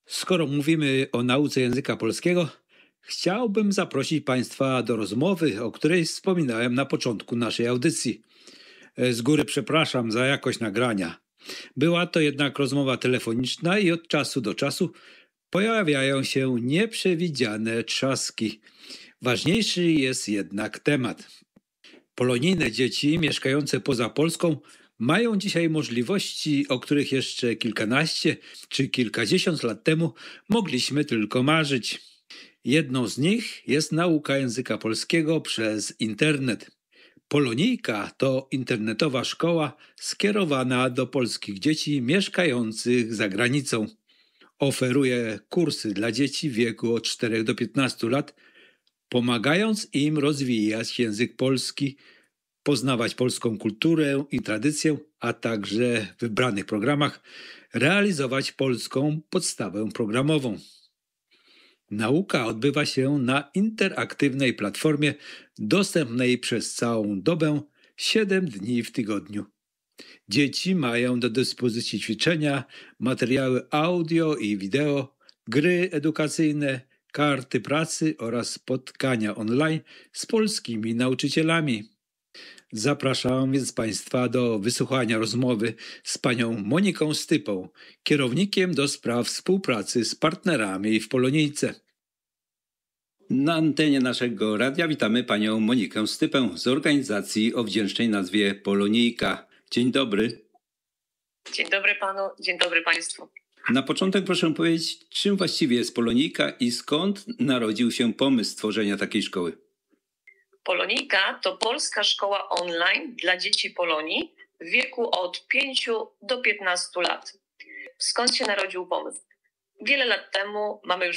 Skoro mówimy o nauce języka polskiego, chciałbym zaprosić Państwa do rozmowy, o której wspominałem na początku naszej audycji. Z góry przepraszam za jakość nagrania. Była to jednak rozmowa telefoniczna i od czasu do czasu pojawiają się nieprzewidziane trzaski. Ważniejszy jest jednak temat. Polonijne dzieci mieszkające poza Polską mają dzisiaj możliwości, o których jeszcze kilkanaście czy kilkadziesiąt lat temu mogliśmy tylko marzyć. Jedną z nich jest nauka języka polskiego przez internet. Polonijka to internetowa szkoła skierowana do polskich dzieci mieszkających za granicą. Oferuje kursy dla dzieci w wieku od 4 do 15 lat, pomagając im rozwijać język polski, poznawać polską kulturę i tradycję, a także w wybranych programach realizować polską podstawę programową. Nauka odbywa się na interaktywnej platformie dostępnej przez całą dobę 7 dni w tygodniu. Dzieci mają do dyspozycji ćwiczenia, materiały audio i wideo, gry edukacyjne, karty pracy oraz spotkania online z polskimi nauczycielami. Zapraszam więc Państwa do wysłuchania rozmowy z panią Moniką Stypą, kierownikiem do spraw współpracy z partnerami w Polonijce. Na antenie naszego radia witamy panią Monikę Stypę z organizacji o wdzięcznej nazwie Polonijka. Dzień dobry. Dzień dobry panu, dzień dobry państwu. Na początek proszę powiedzieć, czym właściwie jest Polonijka i skąd narodził się pomysł stworzenia takiej szkoły? Polonijka to polska szkoła online dla dzieci Polonii w wieku od 5 do 15 lat. Skąd się narodził pomysł? Wiele lat temu, mamy już